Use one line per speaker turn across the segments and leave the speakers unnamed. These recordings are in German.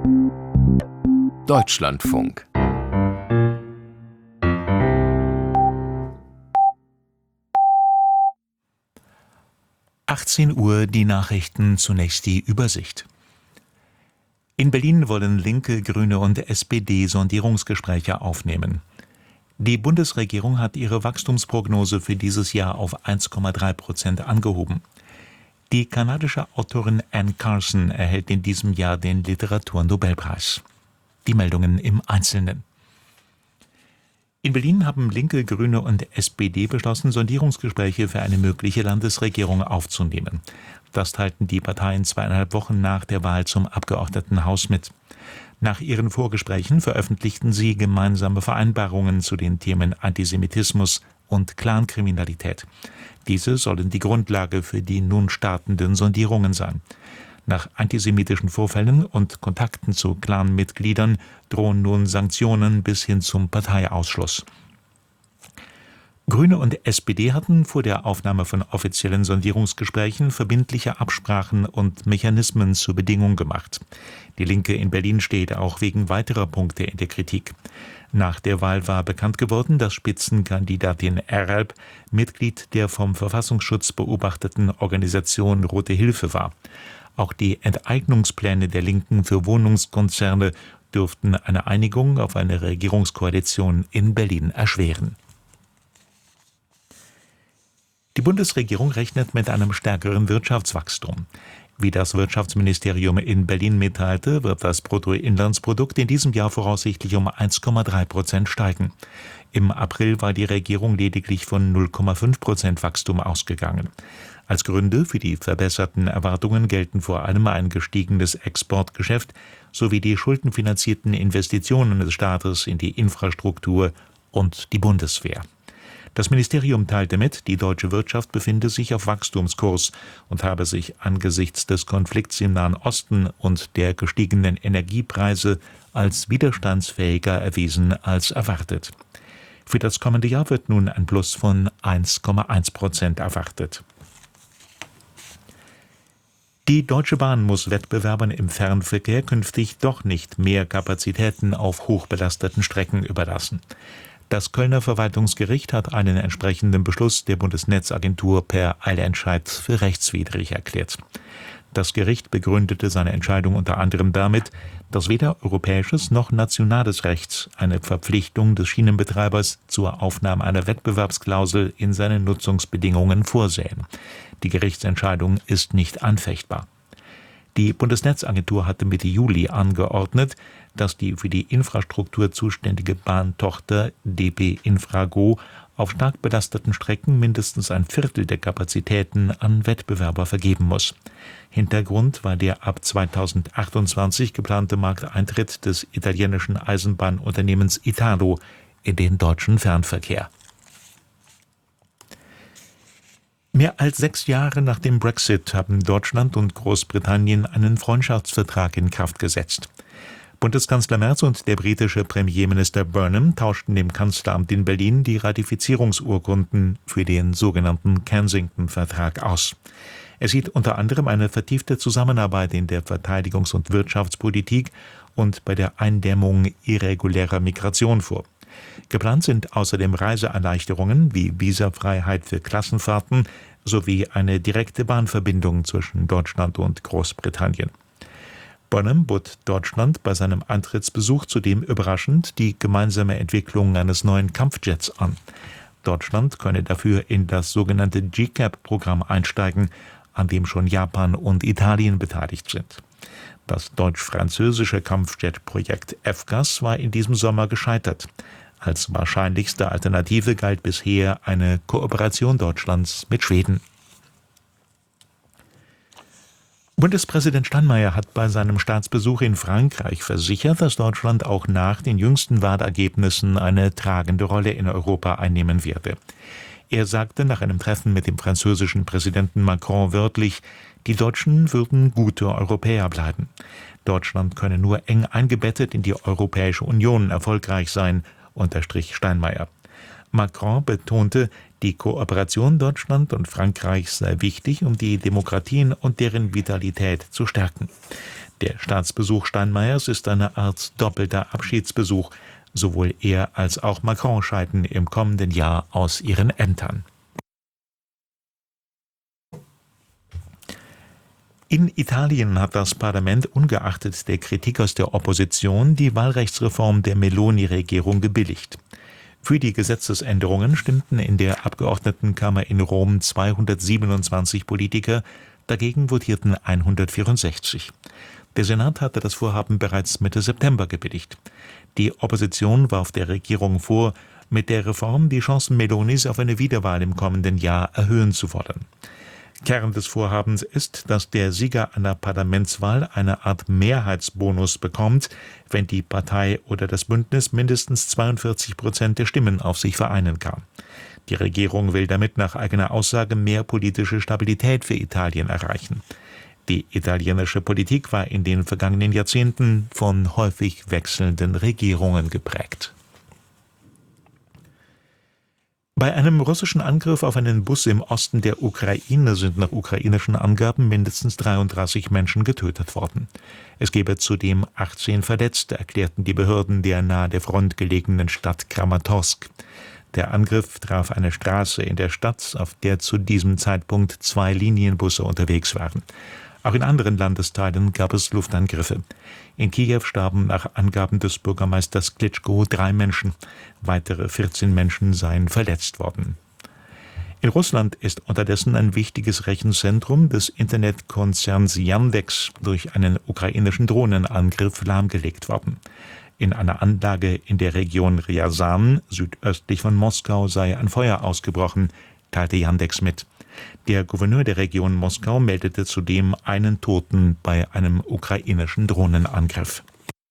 Deutschlandfunk.
Uhr die Nachrichten, zunächst die Übersicht. In Berlin wollen Linke, Grüne und SPD Sondierungsgespräche aufnehmen. Die Bundesregierung hat ihre Wachstumsprognose für dieses Jahr auf 1,3% angehoben. Die kanadische Autorin Anne Carson erhält in diesem Jahr den Literaturnobelpreis. Die Meldungen im Einzelnen. In Berlin haben Linke, Grüne und SPD beschlossen, Sondierungsgespräche für eine mögliche Landesregierung aufzunehmen. Das teilten die Parteien 2,5 Wochen nach der Wahl zum Abgeordnetenhaus mit. Nach ihren Vorgesprächen veröffentlichten sie gemeinsame Vereinbarungen zu den Themen Antisemitismus und Clankriminalität. Diese sollen die Grundlage für die nun startenden Sondierungen sein. Nach antisemitischen Vorfällen und Kontakten zu Clanmitgliedern drohen nun Sanktionen bis hin zum Parteiausschluss. Grüne und SPD hatten vor der Aufnahme von offiziellen Sondierungsgesprächen verbindliche Absprachen und Mechanismen zur Bedingung gemacht. Die Linke in Berlin steht auch wegen weiterer Punkte in der Kritik. Nach der Wahl war bekannt geworden, dass Spitzenkandidatin Eralp Mitglied der vom Verfassungsschutz beobachteten Organisation Rote Hilfe war. Auch die Enteignungspläne der Linken für Wohnungskonzerne dürften eine Einigung auf eine Regierungskoalition in Berlin erschweren. Die Bundesregierung rechnet mit einem stärkeren Wirtschaftswachstum. Wie das Wirtschaftsministerium in Berlin mitteilte, wird das Bruttoinlandsprodukt in diesem Jahr voraussichtlich um 1,3% steigen. Im April war die Regierung lediglich von 0,5% Wachstum ausgegangen. Als Gründe für die verbesserten Erwartungen gelten vor allem ein gestiegenes Exportgeschäft sowie die schuldenfinanzierten Investitionen des Staates in die Infrastruktur und die Bundeswehr. Das Ministerium teilte mit, die deutsche Wirtschaft befinde sich auf Wachstumskurs und habe sich angesichts des Konflikts im Nahen Osten und der gestiegenen Energiepreise als widerstandsfähiger erwiesen als erwartet. Für das kommende Jahr wird nun ein Plus von 1,1% erwartet. Die Deutsche Bahn muss Wettbewerbern im Fernverkehr künftig doch nicht mehr Kapazitäten auf hochbelasteten Strecken überlassen. Das Kölner Verwaltungsgericht hat einen entsprechenden Beschluss der Bundesnetzagentur per Eilentscheid für rechtswidrig erklärt. Das Gericht begründete seine Entscheidung unter anderem damit, dass weder europäisches noch nationales Recht eine Verpflichtung des Schienenbetreibers zur Aufnahme einer Wettbewerbsklausel in seine Nutzungsbedingungen vorsehen. Die Gerichtsentscheidung ist nicht anfechtbar. Die Bundesnetzagentur hatte Mitte Juli angeordnet, dass die für die Infrastruktur zuständige Bahntochter DB Infrago auf stark belasteten Strecken mindestens ein Viertel der Kapazitäten an Wettbewerber vergeben muss. Hintergrund war der ab 2028 geplante Markteintritt des italienischen Eisenbahnunternehmens Italo in den deutschen Fernverkehr. Mehr als 6 Jahre nach dem Brexit haben Deutschland und Großbritannien einen Freundschaftsvertrag in Kraft gesetzt. Bundeskanzler Merz und der britische Premierminister Burnham tauschten dem Kanzleramt in Berlin die Ratifizierungsurkunden für den sogenannten Kensington-Vertrag aus. Er sieht unter anderem eine vertiefte Zusammenarbeit in der Verteidigungs- und Wirtschaftspolitik und bei der Eindämmung irregulärer Migration vor. Geplant sind außerdem Reiseerleichterungen wie Visafreiheit für Klassenfahrten sowie eine direkte Bahnverbindung zwischen Deutschland und Großbritannien. Burnham bot Deutschland bei seinem Antrittsbesuch zudem überraschend die gemeinsame Entwicklung eines neuen Kampfjets an. Deutschland könne dafür in das sogenannte GCAP-Programm einsteigen, an dem schon Japan und Italien beteiligt sind. Das deutsch-französische Kampfjet-Projekt FCAS war in diesem Sommer gescheitert. Als wahrscheinlichste Alternative galt bisher eine Kooperation Deutschlands mit Schweden. Bundespräsident Steinmeier hat bei seinem Staatsbesuch in Frankreich versichert, dass Deutschland auch nach den jüngsten Wahlergebnissen eine tragende Rolle in Europa einnehmen werde. Er sagte nach einem Treffen mit dem französischen Präsidenten Macron wörtlich, die Deutschen würden gute Europäer bleiben. Deutschland könne nur eng eingebettet in die Europäische Union erfolgreich sein, unterstrich Steinmeier. Macron betonte, die Kooperation Deutschland und Frankreichs sei wichtig, um die Demokratien und deren Vitalität zu stärken. Der Staatsbesuch Steinmeiers ist eine Art doppelter Abschiedsbesuch. Sowohl er als auch Macron scheiden im kommenden Jahr aus ihren Ämtern. In Italien hat das Parlament ungeachtet der Kritik aus der Opposition die Wahlrechtsreform der Meloni-Regierung gebilligt. Für die Gesetzesänderungen stimmten in der Abgeordnetenkammer in Rom 227 Politiker, dagegen votierten 164. Der Senat hatte das Vorhaben bereits Mitte September gebilligt. Die Opposition warf der Regierung vor, mit der Reform die Chancen Melonis auf eine Wiederwahl im kommenden Jahr erhöhen zu wollen. Kern des Vorhabens ist, dass der Sieger einer Parlamentswahl eine Art Mehrheitsbonus bekommt, wenn die Partei oder das Bündnis mindestens 42% der Stimmen auf sich vereinen kann. Die Regierung will damit nach eigener Aussage mehr politische Stabilität für Italien erreichen. Die italienische Politik war in den vergangenen Jahrzehnten von häufig wechselnden Regierungen geprägt. Bei einem russischen Angriff auf einen Bus im Osten der Ukraine sind nach ukrainischen Angaben mindestens 33 Menschen getötet worden. Es gebe zudem 18 Verletzte, erklärten die Behörden der nahe der Front gelegenen Stadt Kramatorsk. Der Angriff traf eine Straße in der Stadt, auf der zu diesem Zeitpunkt 2 Linienbusse unterwegs waren. Auch in anderen Landesteilen gab es Luftangriffe. In Kiew starben nach Angaben des Bürgermeisters Klitschko 3 Menschen. Weitere 14 Menschen seien verletzt worden. In Russland ist unterdessen ein wichtiges Rechenzentrum des Internetkonzerns Yandex durch einen ukrainischen Drohnenangriff lahmgelegt worden. In einer Anlage in der Region Ryazan, südöstlich von Moskau, sei ein Feuer ausgebrochen, teilte Yandex mit. Der Gouverneur der Region Moskau meldete zudem einen Toten bei einem ukrainischen Drohnenangriff.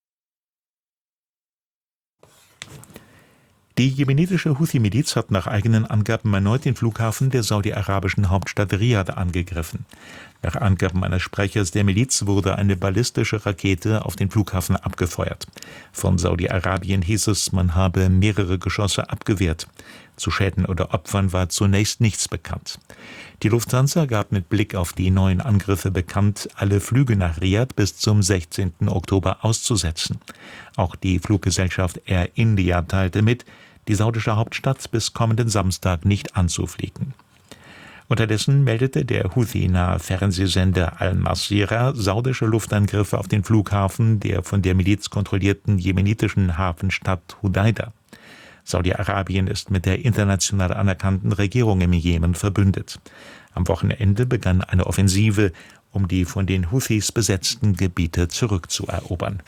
Die jemenitische Houthi-Miliz hat nach eigenen Angaben erneut den Flughafen der saudi-arabischen Hauptstadt Riad angegriffen. Nach Angaben eines Sprechers der Miliz wurde eine ballistische Rakete auf den Flughafen abgefeuert. Von Saudi-Arabien hieß es, man habe mehrere Geschosse abgewehrt. Zu Schäden oder Opfern war zunächst nichts bekannt. Die Lufthansa gab mit Blick auf die neuen Angriffe bekannt, alle Flüge nach Riad bis zum 16. Oktober auszusetzen. Auch die Fluggesellschaft Air India teilte mit, die saudische Hauptstadt bis kommenden Samstag nicht anzufliegen. Unterdessen meldete der Houthi-nahe Fernsehsender Al-Masirah saudische Luftangriffe auf den Flughafen der von der Miliz kontrollierten jemenitischen Hafenstadt Hudaida. Saudi-Arabien ist mit der international anerkannten Regierung im Jemen verbündet. Am Wochenende begann eine Offensive, um die von den Houthis besetzten Gebiete zurückzuerobern.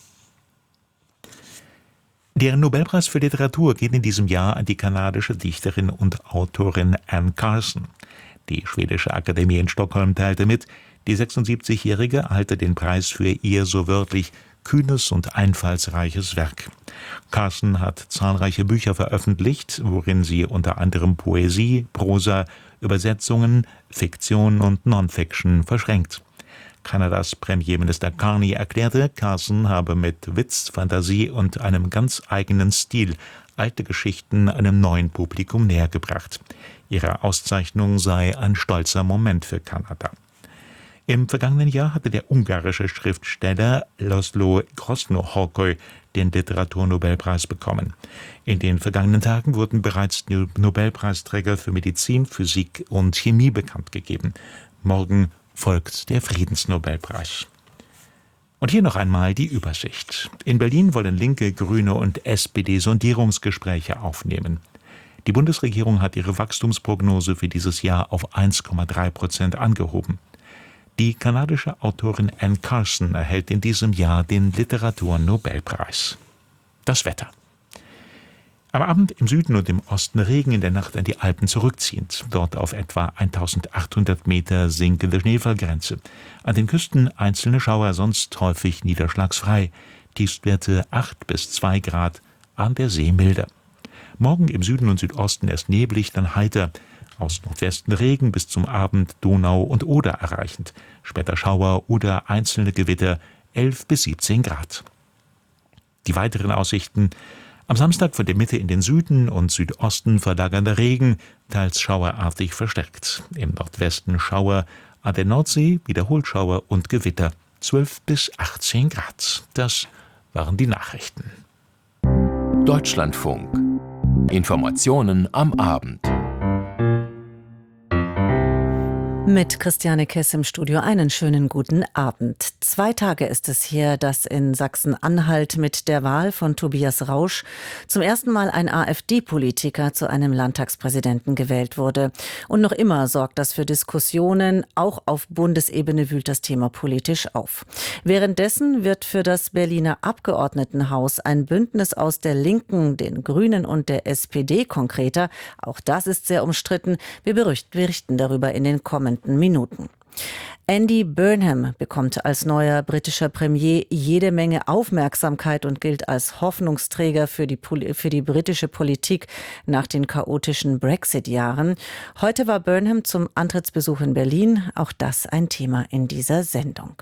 Der Nobelpreis für Literatur geht in diesem Jahr an die kanadische Dichterin und Autorin Anne Carson. Die schwedische Akademie in Stockholm teilte mit, die 76-Jährige erhalte den Preis für ihr so wörtlich kühnes und einfallsreiches Werk. Carson hat zahlreiche Bücher veröffentlicht, worin sie unter anderem Poesie, Prosa, Übersetzungen, Fiktion und Non-Fiction verschränkt. Kanadas Premierminister Carney erklärte, Carson habe mit Witz, Fantasie und einem ganz eigenen Stil alte Geschichten einem neuen Publikum nähergebracht. Ihre Auszeichnung sei ein stolzer Moment für Kanada. Im vergangenen Jahr hatte der ungarische Schriftsteller László Krasznahorkai den Literaturnobelpreis bekommen. In den vergangenen Tagen wurden bereits Nobelpreisträger für Medizin, Physik und Chemie bekannt gegeben. Morgen folgt der Friedensnobelpreis. Und hier noch einmal die Übersicht. In Berlin wollen Linke, Grüne und SPD Sondierungsgespräche aufnehmen. Die Bundesregierung hat ihre Wachstumsprognose für dieses Jahr auf 1,3% angehoben. Die kanadische Autorin Anne Carson erhält in diesem Jahr den Literaturnobelpreis. Das Wetter. Am Abend im Süden und im Osten Regen, in der Nacht an die Alpen zurückziehend. Dort auf etwa 1800 Meter sinkende Schneefallgrenze. An den Küsten einzelne Schauer, sonst häufig niederschlagsfrei. Tiefstwerte 8 bis 2 Grad, an der See milder. Morgen im Süden und Südosten erst neblig, dann heiter. Aus Nordwesten Regen bis zum Abend Donau und Oder erreichend. Später Schauer oder einzelne Gewitter 11 bis 17 Grad. Die weiteren Aussichten: Am Samstag von der Mitte in den Süden und Südosten verlagernder Regen, teils schauerartig verstärkt. Im Nordwesten Schauer, an der Nordsee wiederholt Schauer und Gewitter. 12 bis 18 Grad. Das waren die Nachrichten.
Deutschlandfunk. Informationen am Abend.
Mit Christiane Kess im Studio einen schönen guten Abend. 2 Tage ist es her, dass in Sachsen-Anhalt mit der Wahl von Tobias Rausch zum ersten Mal ein AfD-Politiker zu einem Landtagspräsidenten gewählt wurde. Und noch immer sorgt das für Diskussionen. Auch auf Bundesebene wühlt das Thema politisch auf. Währenddessen wird für das Berliner Abgeordnetenhaus ein Bündnis aus der Linken, den Grünen und der SPD konkreter. Auch das ist sehr umstritten. Wir berichten darüber in den kommenden Minuten. Andy Burnham bekommt als neuer britischer Premier jede Menge Aufmerksamkeit und gilt als Hoffnungsträger für die britische Politik nach den chaotischen Brexit-Jahren. Heute war Burnham zum Antrittsbesuch in Berlin. Auch das ein Thema in dieser Sendung.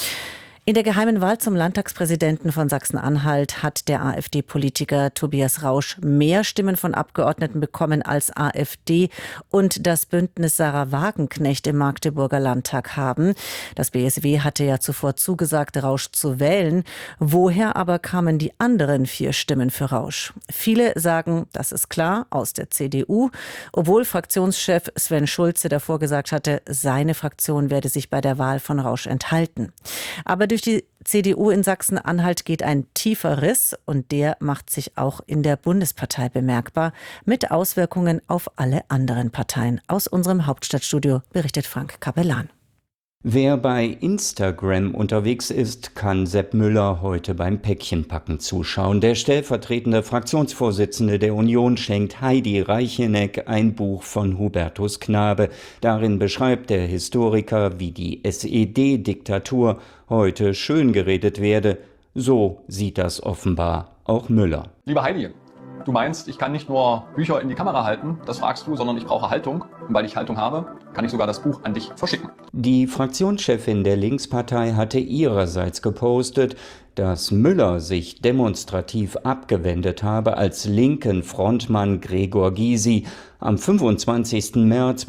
In der geheimen Wahl zum Landtagspräsidenten von Sachsen-Anhalt hat der AfD-Politiker Tobias Rausch mehr Stimmen von Abgeordneten bekommen als AfD und das Bündnis Sarah Wagenknecht im Magdeburger Landtag haben. Das BSW hatte ja zuvor zugesagt, Rausch zu wählen. Woher aber kamen die anderen 4 Stimmen für Rausch? Viele sagen, das ist klar, aus der CDU, obwohl Fraktionschef Sven Schulze davor gesagt hatte, seine Fraktion werde sich bei der Wahl von Rausch enthalten. Aber durch die CDU in Sachsen-Anhalt geht ein tiefer Riss und der macht sich auch in der Bundespartei bemerkbar, mit Auswirkungen auf alle anderen Parteien. Aus unserem Hauptstadtstudio berichtet Frank Kapellan.
Wer bei Instagram unterwegs ist, kann Sepp Müller heute beim Päckchenpacken zuschauen. Der stellvertretende Fraktionsvorsitzende der Union schenkt Heidi Reicheneck ein Buch von Hubertus Knabe. Darin beschreibt der Historiker, wie die SED-Diktatur heute schön geredet werde. So sieht das offenbar auch Müller.
Liebe Heidi, du meinst, ich kann nicht nur Bücher in die Kamera halten, das fragst du, sondern ich brauche Haltung. Und weil ich Haltung habe, kann ich sogar das Buch an dich verschicken.
Die Fraktionschefin der Linkspartei hatte ihrerseits gepostet, dass Müller sich demonstrativ abgewendet habe, als linken Frontmann Gregor Gysi am 25. März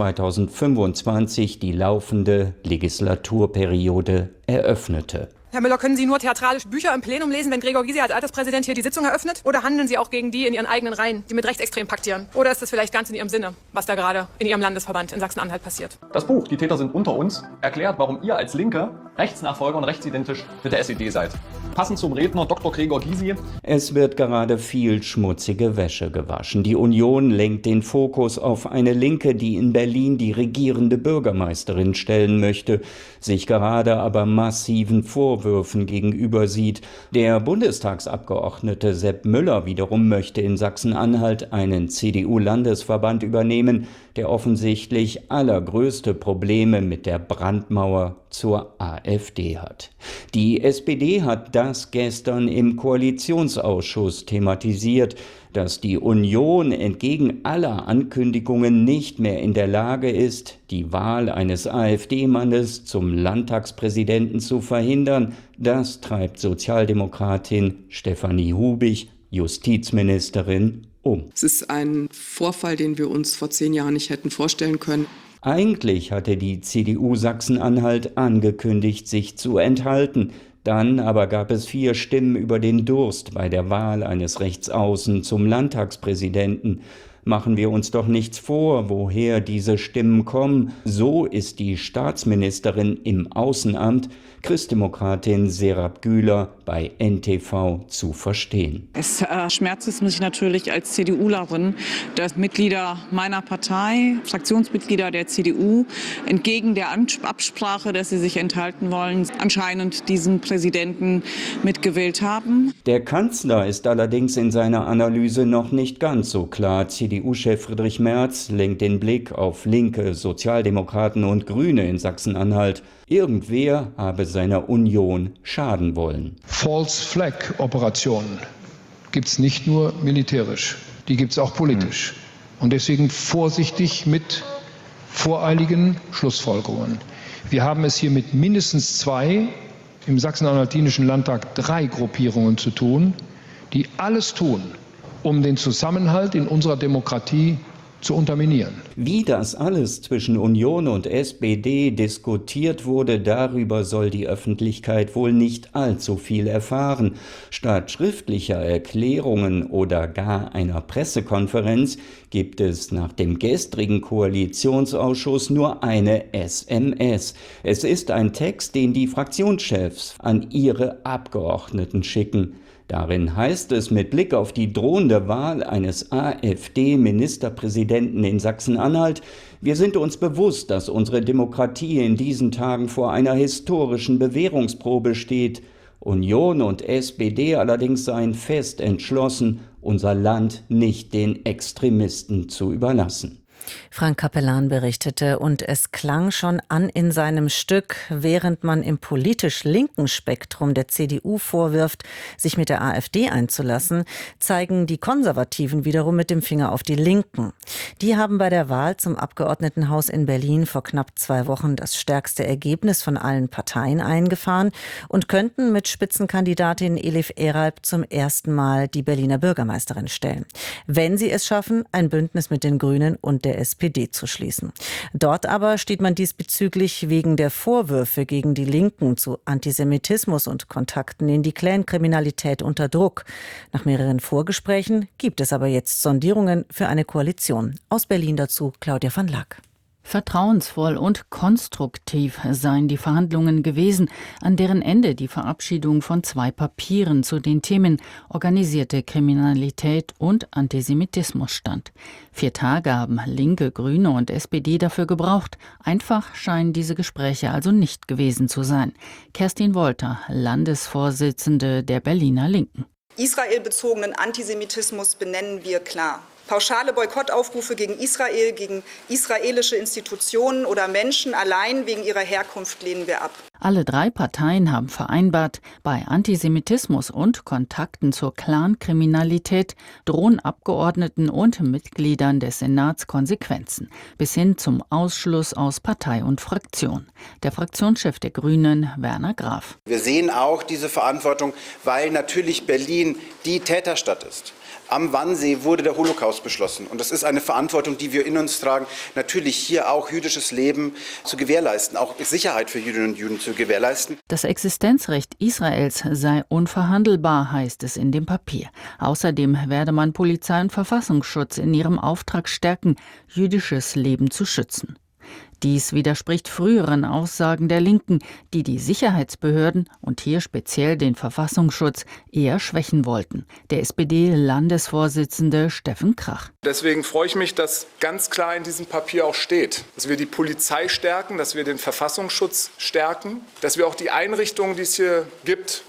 2025 die laufende Legislaturperiode eröffnete.
Herr Müller, können Sie nur theatralisch Bücher im Plenum lesen, wenn Gregor Gysi als Alterspräsident hier die Sitzung eröffnet? Oder handeln Sie auch gegen die in Ihren eigenen Reihen, die mit Rechtsextremen paktieren? Oder ist das vielleicht ganz in Ihrem Sinne, was da gerade in Ihrem Landesverband in Sachsen-Anhalt passiert?
Das Buch Die Täter sind unter uns erklärt, warum ihr als Linke Rechtsnachfolger und rechtsidentisch mit der SED seid. Passend zum Redner Dr. Gregor Gysi.
Es wird gerade viel schmutzige Wäsche gewaschen. Die Union lenkt den Fokus auf eine Linke, die in Berlin die regierende Bürgermeisterin stellen möchte, sich gerade aber massiven Vorwürfen gegenüber sieht. Der Bundestagsabgeordnete Sepp Müller wiederum möchte in Sachsen-Anhalt einen CDU-Landesverband übernehmen, der offensichtlich allergrößte Probleme mit der Brandmauer zur AfD hat. Die SPD hat das gestern im Koalitionsausschuss thematisiert, dass die Union entgegen aller Ankündigungen nicht mehr in der Lage ist, die Wahl eines AfD-Mannes zum Landtagspräsidenten zu verhindern. Das treibt Sozialdemokratin Stefanie Hubig, Justizministerin, um.
Es ist ein Vorfall, den wir uns vor 10 Jahren nicht hätten vorstellen können.
Eigentlich hatte die CDU Sachsen-Anhalt angekündigt, sich zu enthalten. Dann aber gab es 4 Stimmen über den Durst bei der Wahl eines Rechtsaußen zum Landtagspräsidenten. Machen wir uns doch nichts vor, woher diese Stimmen kommen. So ist die Staatsministerin im Außenamt, Christdemokratin Serap Güler, bei NTV zu verstehen.
Es schmerzt es mich natürlich als CDUlerin, dass Mitglieder meiner Partei, Fraktionsmitglieder der CDU, entgegen der Absprache, dass sie sich enthalten wollen, anscheinend diesen Präsidenten mitgewählt haben.
Der Kanzler ist allerdings in seiner Analyse noch nicht ganz so klar. CDU-Chef Friedrich Merz lenkt den Blick auf Linke, Sozialdemokraten und Grüne in Sachsen-Anhalt. Irgendwer habe seiner Union schaden wollen.
False-Flag-Operationen gibt es nicht nur militärisch, die gibt es auch politisch. Und deswegen vorsichtig mit voreiligen Schlussfolgerungen. Wir haben es hier mit mindestens 2, im Sachsen-Anhaltinischen Landtag 3 Gruppierungen zu tun, die alles tun, um den Zusammenhalt in unserer Demokratie zu unterminieren.
Wie das alles zwischen Union und SPD diskutiert wurde, darüber soll die Öffentlichkeit wohl nicht allzu viel erfahren. Statt schriftlicher Erklärungen oder gar einer Pressekonferenz gibt es nach dem gestrigen Koalitionsausschuss nur eine SMS. Es ist ein Text, den die Fraktionschefs an ihre Abgeordneten schicken. Darin heißt es mit Blick auf die drohende Wahl eines AfD-Ministerpräsidenten in Sachsen-Anhalt: Wir sind uns bewusst, dass unsere Demokratie in diesen Tagen vor einer historischen Bewährungsprobe steht. Union und SPD allerdings seien fest entschlossen, unser Land nicht den Extremisten zu überlassen.
Frank Capellan berichtete, und es klang schon an in seinem Stück: Während man im politisch linken Spektrum der CDU vorwirft, sich mit der AfD einzulassen, zeigen die Konservativen wiederum mit dem Finger auf die Linken. Die haben bei der Wahl zum Abgeordnetenhaus in Berlin vor knapp 2 Wochen das stärkste Ergebnis von allen Parteien eingefahren und könnten mit Spitzenkandidatin Elif Eralp zum ersten Mal die Berliner Bürgermeisterin stellen. Wenn sie es schaffen, ein Bündnis mit den Grünen und der SPD zu schließen. Dort aber steht man diesbezüglich wegen der Vorwürfe gegen die Linken zu Antisemitismus und Kontakten in die Clankriminalität unter Druck. Nach mehreren Vorgesprächen gibt es aber jetzt Sondierungen für eine Koalition. Aus Berlin dazu Claudia van Laak.
Vertrauensvoll und konstruktiv seien die Verhandlungen gewesen, an deren Ende die Verabschiedung von 2 Papieren zu den Themen organisierte Kriminalität und Antisemitismus stand. 4 Tage haben Linke, Grüne und SPD dafür gebraucht. Einfach scheinen diese Gespräche also nicht gewesen zu sein. Kerstin Wolter, Landesvorsitzende der Berliner Linken.
Israelbezogenen Antisemitismus benennen wir klar. Pauschale Boykottaufrufe gegen Israel, gegen israelische Institutionen oder Menschen allein wegen ihrer Herkunft lehnen wir ab.
Alle 3 Parteien haben vereinbart, bei Antisemitismus und Kontakten zur Clankriminalität drohen Abgeordneten und Mitgliedern des Senats Konsequenzen, bis hin zum Ausschluss aus Partei und Fraktion. Der Fraktionschef der Grünen, Werner Graf.
Wir sehen auch diese Verantwortung, weil natürlich Berlin die Täterstadt ist. Am Wannsee wurde der Holocaust beschlossen. Und das ist eine Verantwortung, die wir in uns tragen, natürlich hier auch jüdisches Leben zu gewährleisten, auch Sicherheit für Jüdinnen und Juden zu gewährleisten.
Das Existenzrecht Israels sei unverhandelbar, heißt es in dem Papier. Außerdem werde man Polizei und Verfassungsschutz in ihrem Auftrag stärken, jüdisches Leben zu schützen. Dies widerspricht früheren Aussagen der Linken, die die Sicherheitsbehörden und hier speziell den Verfassungsschutz eher schwächen wollten. Der SPD-Landesvorsitzende Steffen Krach.
Deswegen freue ich mich, dass ganz klar in diesem Papier auch steht, dass wir die Polizei stärken, dass wir den Verfassungsschutz stärken, dass wir auch die Einrichtungen, die es hier gibt,